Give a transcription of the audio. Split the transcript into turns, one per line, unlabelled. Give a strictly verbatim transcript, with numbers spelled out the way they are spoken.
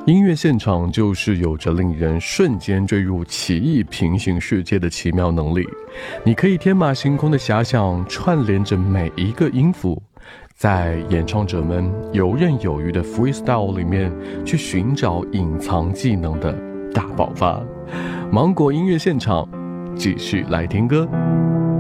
音乐现场就是有着令人瞬间坠入奇异平行世界的奇妙能力，你可以天马行空的遐想，串联着每一个音符，在演唱者们游刃有余的 freestyle 里面去寻找隐藏技能的大爆发。芒果音乐现场，继续来听歌。